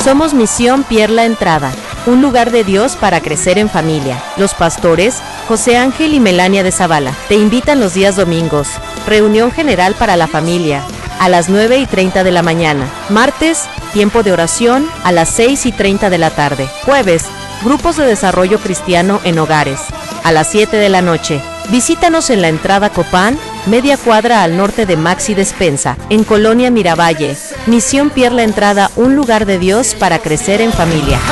Somos Misión Pierre La Entrada, un lugar de Dios para crecer en familia. Los pastores, José Ángel y Melania de Zavala, te invitan los días domingos. Reunión general para la familia, a las 9:30 de la mañana. Martes, tiempo de oración, a las 6:30 de la tarde. Jueves, grupos de desarrollo cristiano en hogares, a las 7 de la noche. Visítanos en la entrada Copán, media cuadra al norte de Maxi Despensa, en Colonia Miravalle. Misión Pierre La Entrada, un lugar de Dios para crecer en familia.